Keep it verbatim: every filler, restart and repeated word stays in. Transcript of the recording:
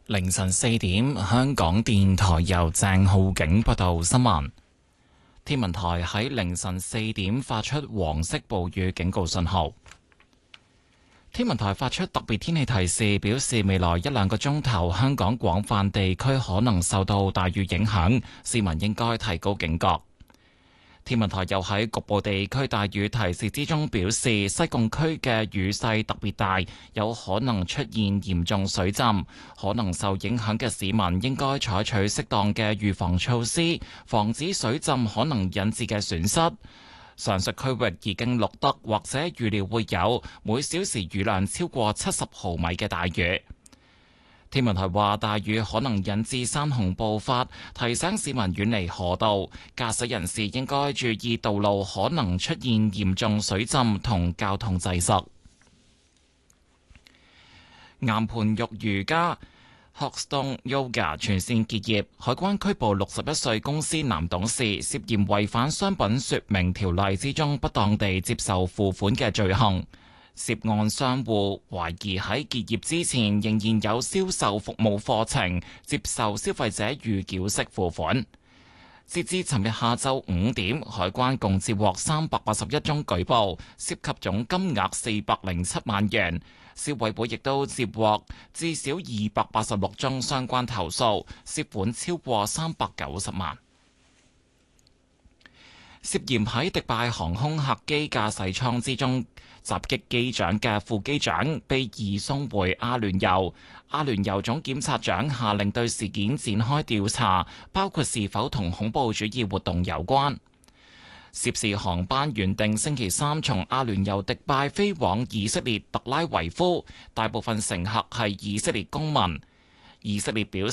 凌晨四點，香港電台由鄭浩景報道新聞。天文台喺凌晨四點發出黃色暴雨警告信號。天文台發出特別天氣提示，表示未來一兩個鐘頭，香港廣泛地區可能受到大雨影響，市民應該提高警覺。天文台又喺局部地區大雨提示之中表示，西貢區嘅雨勢特別大，有可能出現嚴重水浸，可能受影響嘅市民應該採取適當嘅預防措施，防止水浸可能引致嘅損失。上述區域已經錄得或者預料會有每小時雨量超過七十毫米嘅大雨。天文台話，大雨可能引致山洪暴發，提醒市民遠離河道，駕駛人士應該注意道路可能出現嚴重水浸同交通擠塞。岩盤浴瑜伽 Hotstone Yoga 全線結業，海關拘捕六十一歲公司男董事，涉嫌違反商品說明條例之中不當地接受付款嘅罪行。涉案商戶懷疑喺結業之前仍然有銷售服務課程，接受消費者預繳式付款。截至尋日下晝五點，海關共接獲三百八十一宗舉報，涉及總金額四百零七萬元。消委會亦都接獲至少二百八十六宗相關投訴，涉款超過三百九十萬。涉嫌喺迪拜航空客機駕駛艙之中襲擊機長嘅副機長被移送回阿聯酋，阿聯酋總檢察長下令對事件展開調查，包括是否同恐怖主義活動有關。涉事航班原定星期三從阿聯酋迪拜飛往以色列特拉維夫，大部分乘客係以色列公民。以色列表